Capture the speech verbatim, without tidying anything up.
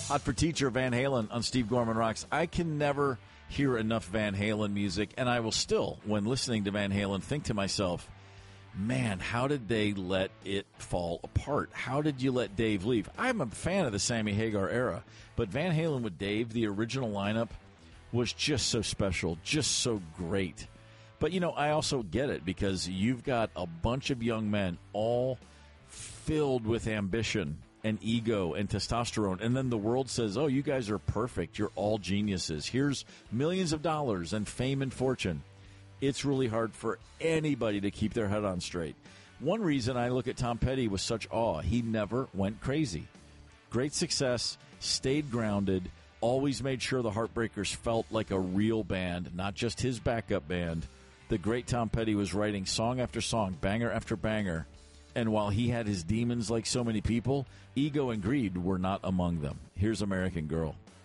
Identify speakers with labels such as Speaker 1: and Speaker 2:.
Speaker 1: Hot for Teacher, Van Halen on Steve Gorman Rocks. I can never hear enough Van Halen music, and I will still, when listening to Van Halen, think to myself, man, how did they let it fall apart? How did you let Dave leave? I'm a fan of the Sammy Hagar era, but Van Halen with Dave, the original lineup, was just so special, just so great. But, you know, I also get it because you've got a bunch of young men all filled with ambition and ego and testosterone, and then the world says, oh, you guys are perfect, you're all geniuses, here's millions of dollars and fame and fortune. It's really hard for anybody to keep their head on straight. One reason I look at Tom Petty with such awe, he never went crazy. Great success, stayed grounded, always made sure the Heartbreakers felt like a real band, not just his backup band. The great Tom Petty was writing song after song, banger after banger. And while he had his demons like so many people, ego and greed were not among them. Here's American Girl.